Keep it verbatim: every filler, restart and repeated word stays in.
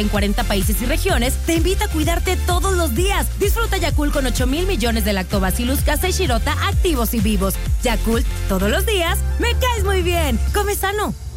en cuarenta países y regiones, te invita a cuidarte todos los días. Disfruta Yakult con ocho mil millones de Lactobacillus casei shirota activos y vivos. Yakult, todos los días, me caes muy bien. Come sano.